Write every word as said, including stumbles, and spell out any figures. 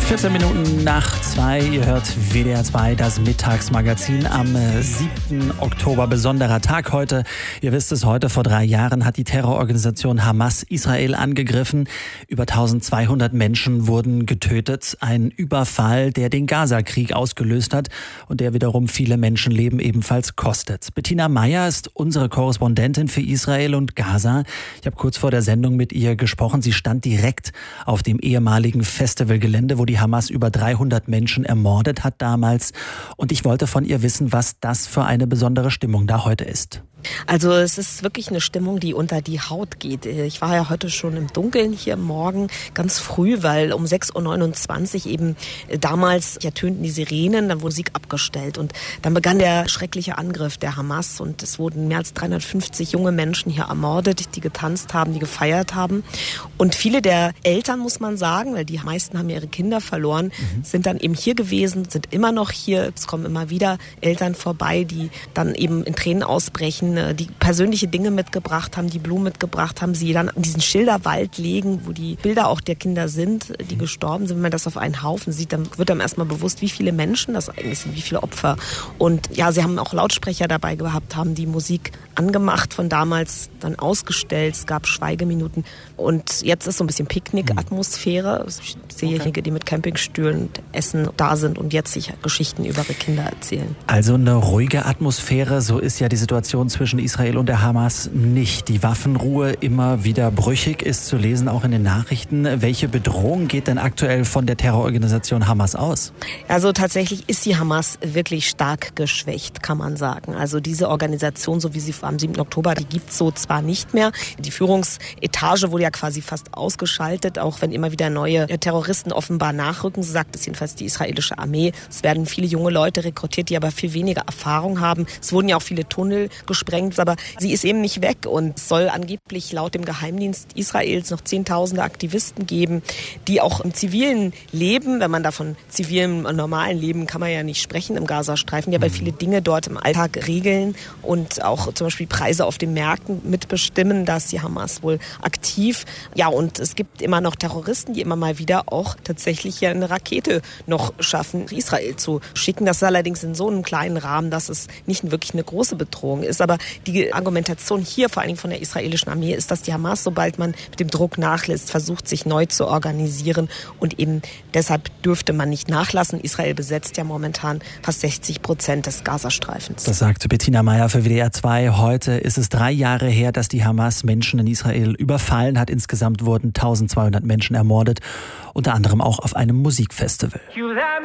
vierzehn Minuten nach zwei, ihr hört W D R zwei, das Mittagsmagazin am siebten Oktober. Besonderer Tag heute. Ihr wisst es, heute vor drei Jahren hat die Terrororganisation Hamas Israel angegriffen. Über eintausendzweihundert Menschen wurden getötet. Ein Überfall, der den Gaza-Krieg ausgelöst hat und der wiederum viele Menschenleben ebenfalls kostet. Bettina Meyer ist unsere Korrespondentin für Israel und Gaza. Ich habe kurz vor der Sendung mit ihr gesprochen. Sie stand direkt auf dem ehemaligen Festivalgelände, wo die Hamas über dreihundert Menschen ermordet hat damals. Und ich wollte von ihr wissen, was das für eine besondere Stimmung da heute ist. Also es ist wirklich eine Stimmung, die unter die Haut geht. Ich war ja heute schon im Dunkeln hier morgen ganz früh, weil um sechs Uhr neunundzwanzig eben damals ertönten die Sirenen, dann wurde Musik abgestellt und dann begann der schreckliche Angriff der Hamas und es wurden mehr als dreihundertfünfzig junge Menschen hier ermordet, die getanzt haben, die gefeiert haben. Und viele der Eltern, muss man sagen, weil die meisten haben ihre Kinder verloren, mhm. sind dann eben hier gewesen, sind immer noch hier. Es kommen immer wieder Eltern vorbei, die dann eben in Tränen ausbrechen, die persönliche Dinge mitgebracht haben, die Blumen mitgebracht haben, sie dann in diesen Schilderwald legen, wo die Bilder auch der Kinder sind, die gestorben sind. Wenn man das auf einen Haufen sieht, dann wird einem erstmal bewusst, wie viele Menschen das eigentlich sind, wie viele Opfer. Und ja, sie haben auch Lautsprecher dabei gehabt, haben die Musik angemacht von damals, dann ausgestellt, es gab Schweigeminuten. Und jetzt ist so ein bisschen Picknick-Atmosphäre. Ich sehe okay. die mit Campingstühlen und Essen da sind und jetzt sich Geschichten über ihre Kinder erzählen. Also eine ruhige Atmosphäre, so ist ja die Situation zwischen Israel und der Hamas nicht. Die Waffenruhe immer wieder brüchig ist zu lesen, auch in den Nachrichten. Welche Bedrohung geht denn aktuell von der Terrororganisation Hamas aus? Also tatsächlich ist die Hamas wirklich stark geschwächt, kann man sagen. Also diese Organisation, so wie sie am siebten Oktober, die gibt es so zwar nicht mehr. Die Führungsetage wurde ja quasi fast ausgeschaltet, auch wenn immer wieder neue Terroristen offenbar nachrücken. So sagt es jedenfalls die israelische Armee. Es werden viele junge Leute rekrutiert, die aber viel weniger Erfahrung haben. Es wurden ja auch viele Tunnel gesprengt, aber sie ist eben nicht weg und es soll angeblich laut dem Geheimdienst Israels noch Zehntausende Aktivisten geben, die auch im zivilen Leben, wenn man da von zivilem, normalen Leben kann man ja nicht sprechen im Gazastreifen, die aber viele Dinge dort im Alltag regeln und auch zum Beispiel Preise auf den Märkten mitbestimmen. Da ist die Hamas wohl aktiv. Ja, und es gibt immer noch Terroristen, die immer mal wieder auch tatsächlich ja eine Rakete noch schaffen, Israel zu schicken. Das ist allerdings in so einem kleinen Rahmen, dass es nicht wirklich eine große Bedrohung ist. Aber die Argumentation hier, vor allem von der israelischen Armee, ist, dass die Hamas, sobald man mit dem Druck nachlässt, versucht, sich neu zu organisieren und eben deshalb dürfte man nicht nachlassen. Israel besetzt ja momentan fast sechzig Prozent des Gazastreifens. Das sagt Bettina Meyer für W D R zwei. Heute ist es drei Jahre her, dass die Hamas Menschen in Israel überfallen hat. Insgesamt wurden eintausendzweihundert Menschen ermordet, unter anderem auch auf einem Musikfestival.